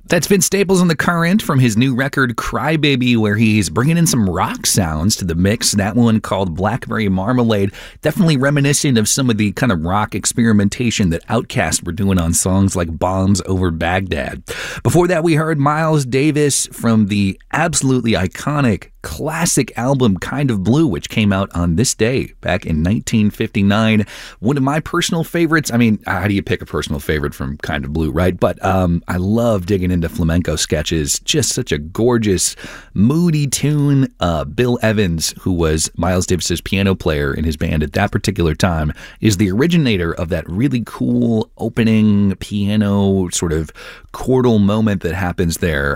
That's Vince Staples on The Current from his new record Crybaby, where he's bringing in some rock sounds to the mix. That one called Blackberry Marmalade, definitely reminiscent of some of the kind of rock experimentation that Outkast were doing on songs like Bombs Over Baghdad. Before that, we heard Miles Davis from the absolutely iconic classic album Kind of Blue, which came out on this day back in 1959. One of my personal favorites. I mean, how do you pick a personal favorite from Kind of Blue, right? But I love digging into flamenco sketches. Just such a gorgeous, moody tune. Bill Evans, who was Miles Davis's piano player in his band at that particular time, is the originator of that really cool opening piano sort of chordal moment that happens there.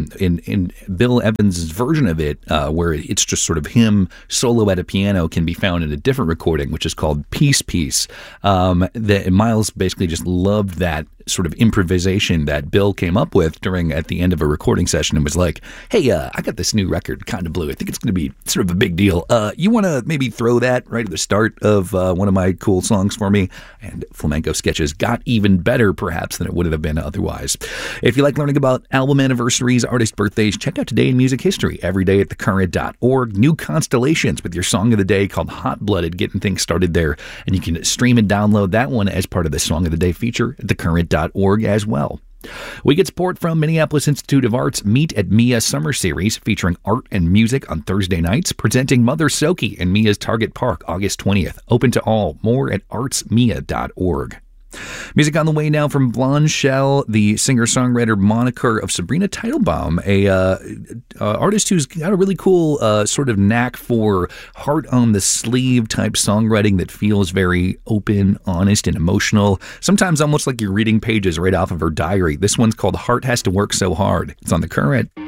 In Bill Evans' version of it, where it's just sort of him solo at a piano, can be found in a different recording, which is called Peace Piece. That Miles basically just loved that sort of improvisation that Bill came up with at the end of a recording session, and was like, hey, I got this new record, Kind of Blue. I think it's going to be sort of a big deal. You want to maybe throw that right at the start of one of my cool songs for me? And flamenco sketches got even better, perhaps, than it would have been otherwise. If you like learning about album anniversaries, artist birthdays, check out Today in Music History every day at thecurrent.org. New constellations with your song of the day called Hot Blooded, getting things started there. And you can stream and download that one as part of the Song of the Day feature at thecurrent.org as well. We get support from Minneapolis Institute of Art's Meet at Mia Summer Series, featuring art and music on Thursday nights, presenting Mother Soki in Mia's Target Park August 20th. Open to all. More at artsmia.org. Music on the way now from Blonde Shell, the singer-songwriter moniker of Sabrina Teitelbaum, a artist who's got a really cool sort of knack for heart-on-the-sleeve type songwriting that feels very open, honest, and emotional. Sometimes almost like you're reading pages right off of her diary. This one's called Heart Has to Work So Hard. It's on The Current.